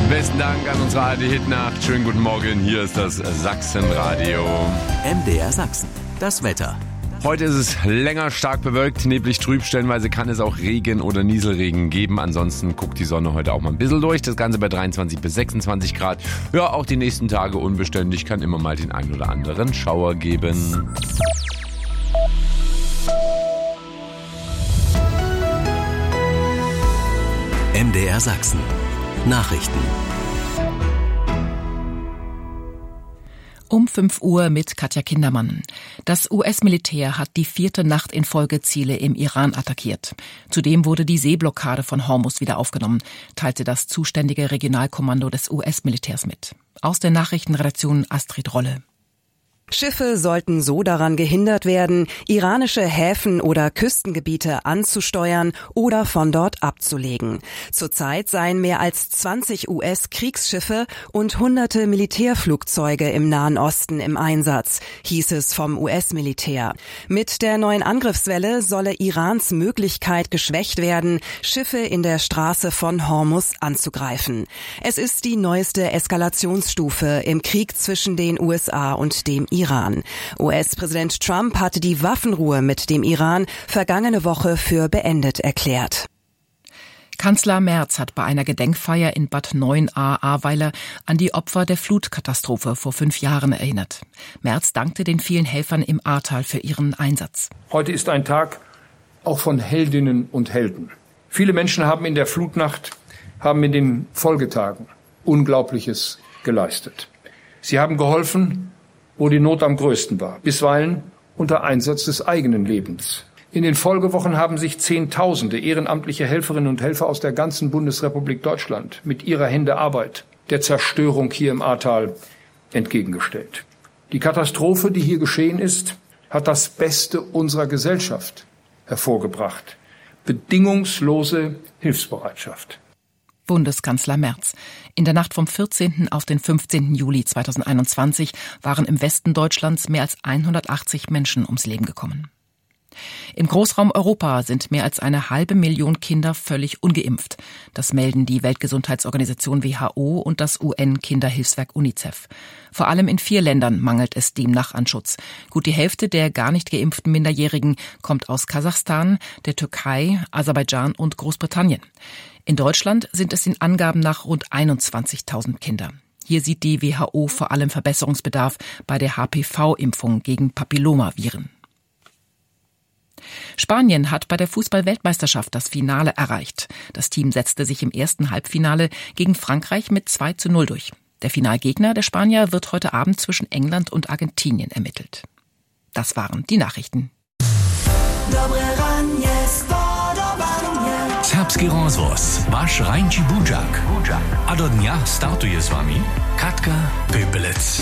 Besten Dank an unsere ARD-Hitnacht. Schönen guten Morgen, hier ist das Sachsenradio. MDR Sachsen, das Wetter. Heute ist es länger stark bewölkt, neblig trüb. Stellenweise kann es auch Regen oder Nieselregen geben. Ansonsten guckt die Sonne heute auch mal ein bisschen durch. Das Ganze bei 23 bis 26 Grad. Ja, auch die nächsten Tage unbeständig. Kann immer mal den einen oder anderen Schauer geben. MDR Sachsen. Nachrichten. Um 5 Uhr mit Katja Kindermann. Das US-Militär hat die 4. Nacht in Folge Ziele im Iran attackiert. Zudem wurde die Seeblockade von Hormuz wieder aufgenommen, teilte das zuständige Regionalkommando des US-Militärs mit. Aus der Nachrichtenredaktion Astrid Rolle. Schiffe sollten so daran gehindert werden, iranische Häfen oder Küstengebiete anzusteuern oder von dort abzulegen. Zurzeit seien mehr als 20 US-Kriegsschiffe und hunderte Militärflugzeuge im Nahen Osten im Einsatz, hieß es vom US-Militär. Mit der neuen Angriffswelle solle Irans Möglichkeit geschwächt werden, Schiffe in der Straße von Hormuz anzugreifen. Es ist die neueste Eskalationsstufe im Krieg zwischen den USA und dem Iran. US-Präsident Trump hatte die Waffenruhe mit dem Iran vergangene Woche für beendet erklärt. Kanzler Merz hat bei einer Gedenkfeier in Bad 9a Ahrweiler an die Opfer der Flutkatastrophe vor 5 Jahren erinnert. Merz dankte den vielen Helfern im Ahrtal für ihren Einsatz. Heute ist ein Tag auch von Heldinnen und Helden. Viele Menschen haben in der Flutnacht, haben in den Folgetagen Unglaubliches geleistet. Sie haben geholfen, wo die Not am größten war, bisweilen unter Einsatz des eigenen Lebens. In den Folgewochen haben sich Zehntausende ehrenamtliche Helferinnen und Helfer aus der ganzen Bundesrepublik Deutschland mit ihrer Hände Arbeit der Zerstörung hier im Ahrtal entgegengestellt. Die Katastrophe, die hier geschehen ist, hat das Beste unserer Gesellschaft hervorgebracht. Bedingungslose Hilfsbereitschaft. Bundeskanzler Merz. In der Nacht vom 14. auf den 15. Juli 2021 waren im Westen Deutschlands mehr als 180 Menschen ums Leben gekommen. Im Großraum Europa sind mehr als 500.000 Kinder völlig ungeimpft. Das melden die Weltgesundheitsorganisation WHO und das UN-Kinderhilfswerk UNICEF. Vor allem in 4 Ländern mangelt es demnach an Schutz. Gut die Hälfte der gar nicht geimpften Minderjährigen kommt aus Kasachstan, der Türkei, Aserbaidschan und Großbritannien. In Deutschland sind es den Angaben nach rund 21.000 Kinder. Hier sieht die WHO vor allem Verbesserungsbedarf bei der HPV-Impfung gegen Papillomaviren. Spanien hat bei der Fußball-Weltmeisterschaft das Finale erreicht. Das Team setzte sich im ersten Halbfinale gegen Frankreich mit 2:0 durch. Der Finalgegner der Spanier wird heute Abend zwischen England und Argentinien ermittelt. Das waren die Nachrichten. Serbski rozvoz, vaš Rajnči Budžak. A do dňa startuje s vami Katka Pöpelec.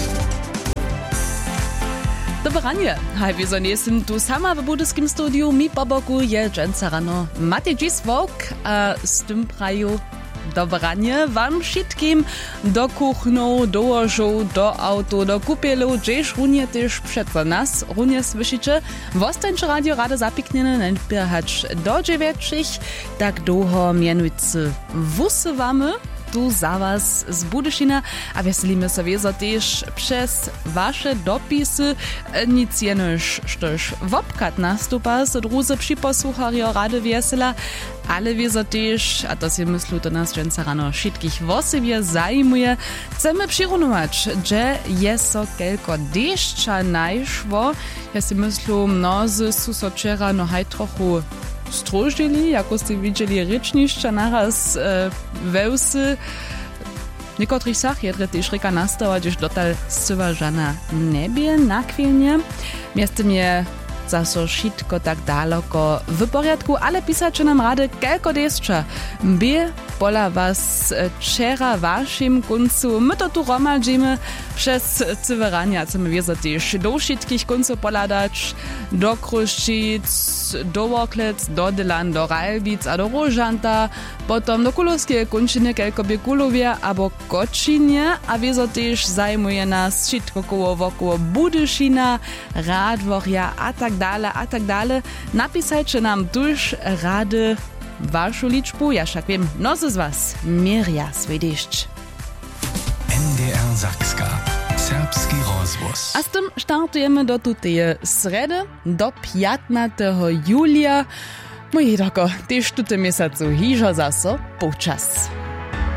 Dobranie, hajvi za nesem tu sama v budovskim studiu, mi po boku je dženca rano Matej Dzisvok a s tym praju dobranie wam všetkým do kuchnov, do łožov, do auto, do kúpielov, džež runie też přece nás, runie slyšíte. Vostańcze radio rada zapiknene nenpirhač do 9, tak dlouho mienujúci vusywamy tu za was z Budyšina a veselíme sa wiezo też przez wasze dopisy. Nic jenož, štož vopkat nastupa, so druzy připosłuchario rady wiesela, ale wiezo też, a to si myslu to nas dženca rano všetkých vosebie zajmuje, chceme přirunować, že je so kelko dešča najšvo. Ja si myslu, mnozy su so včera nohaj trochu strožili, jako ste vidjeli rečnišća naraz veusy. Niekotrych sach jedre też reka nastała, gdyż dotal syła żana nebie nakwielnie. Miastem je zaso šitko tak daleko w porядku, ale pisacze nam rady kelko desča. By pola was wczera waszym końcu. My to tu romadzimy przez cywerania, chcemy wiezo też do wszystkich końców poladać, do Kruszczyc, do Woklec, do Dylan, do Ralbic, a do Różanta, potom do Kulowskiej kończyny kelko Biekulowie, albo Koczynie, a wiezo też zajmuje nas wszystko koło wokół Budyšina, Radworja, a tak dalej. Napisajcie nam tuż rady waszą liczbu, ja však wiem, mnozy z was mieria svoj dešť. NDR Sakska. Serbski rozvoz. A z tym startujemy do tutej sredy, do 15. julia. Mój doko, tyż tuty miesiącu hižo zaso počas.